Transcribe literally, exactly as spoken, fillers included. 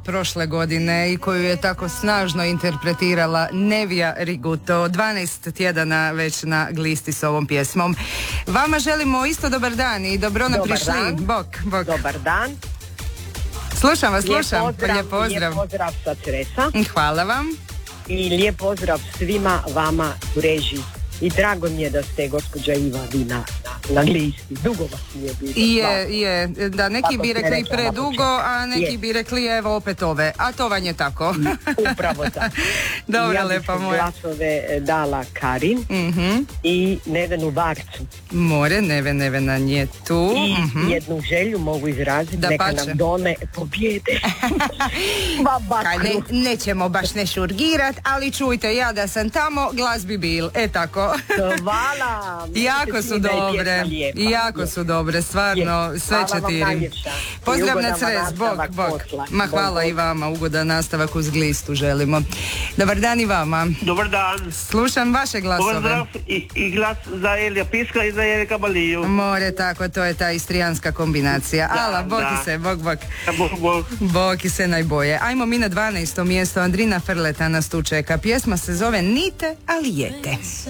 prošle godine i koju je tako snažno interpretirala Nevija Riguto. dvanaest tjedana već na glisti s ovom pjesmom. Vama želimo isto dobar dan i dobro nam prišli. Bok, bok. Dobar dan. Slušam vas, slušam. Lijep pozdrav, lijep pozdrav. lijep pozdrav sa Cresa. Hvala vam. I lijep pozdrav svima vama u režiji. I drago mi je da ste gospođa Iva vi na, na, na listi. Dugo vas nije bilo. Je, je. Da, neki Tako bi rekli rekla predugo, a neki je. bi rekli evo opet ove. A to vam je tako. Upravo tako. Dobro, ja lepa bih moja. glasove dala Karin Mhm. i Nevenu Varcu. More, Neve, Nevena nije tu. I Mhm. jednu želju mogu izraziti, Da neka pače. nam done pobjede. Baba Kaj, ne, Kruh. nećemo baš ne šurgirat, ali čujte, ja da sam tamo, glas bi bil. E tako. Hvala. Jako su dobre, jako su dobre, stvarno, sve četiri. Pozdrav na Cres, bok, bok. Ma hvala i vama, ugodan nastavak uz glistu želimo. Dobar dan i vama. Dobar dan. Slušam vaše glasove. Pozdrav i, i glas za Elija Piska i za Erika Baliju. More, tako, to je ta istrijanska kombinacija. Da, Ala, boki da. se, bok, bok. Bog, bog. Boki se najboje. Ajmo mi na dvanaesto mjesto, Andrina Frleta nas tu čeka. Pjesma se zove Nite, ali jete.